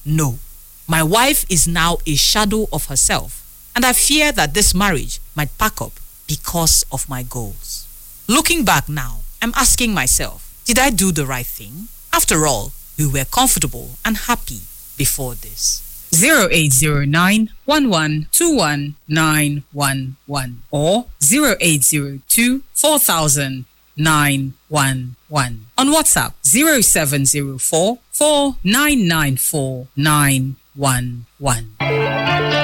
No. My wife is now a shadow of herself, and I fear that this marriage might pack up because of my goals. Looking back now, I'm asking myself, did I do the right thing? After all, we were comfortable and happy before this. 0809 1121 911 or 0802 4000 911. On WhatsApp 0704 4994 911.